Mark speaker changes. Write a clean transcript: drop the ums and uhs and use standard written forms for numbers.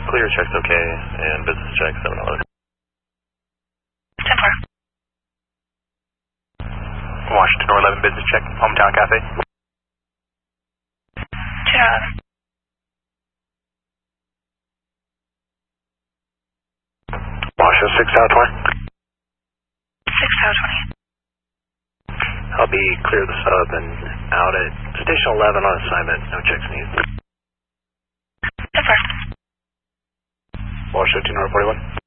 Speaker 1: clear, check's okay, and business check 711.
Speaker 2: 10-4.
Speaker 3: Washington 11 business check, Hometown Cafe.
Speaker 2: 2-11.
Speaker 3: Washington 6 Tower 20.
Speaker 2: 6 Tower 20.
Speaker 3: I'll be clear of the sub and out at Station 11 on assignment, no checks needed.
Speaker 2: 10-4.
Speaker 3: Washington 241.